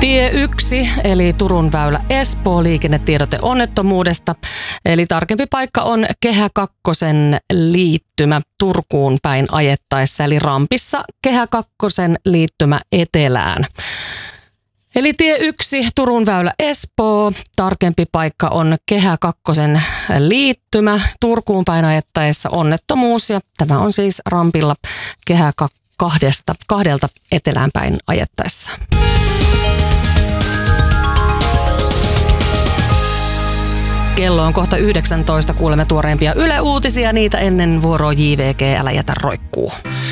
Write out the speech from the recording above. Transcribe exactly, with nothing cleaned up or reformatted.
Tie yksi, eli Turun väylä Espoo, liikennetiedote onnettomuudesta. Eli tarkempi paikka on Kehä kakkosen liittymä Turkuun päin ajettaessa, eli rampissa Kehä kakkosen liittymä etelään. Eli tie yksi, Turun väylä Espoo, tarkempi paikka on Kehä kakkosen liittymä Turkuun päin ajettaessa onnettomuus, ja tämä on siis rampilla Kehä kahdesta, kahdelta etelään päin ajettaessa. Kello on kohta yhdeksäntoista, kuulemme tuoreimpia Yle Uutisia, niitä ennen vuoroa J V G, älä jätä roikkuu.